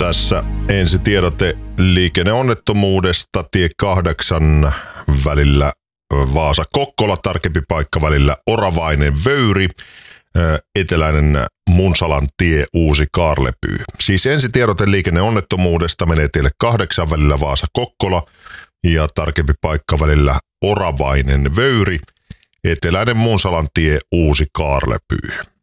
Tässä ensitiedote liikenneonnettomuudesta tie 8 välillä Vaasa-Kokkola, tarkempi paikka välillä Oravainen-Vöyri, eteläinen Munsalan tie Uusi Kaarlepyy. Siis ensitiedote liikenneonnettomuudesta menee tielle 8 välillä Vaasa-Kokkola ja tarkempi paikka välillä Oravainen-Vöyri, eteläinen Munsalan tie Uusi Kaarlepyy.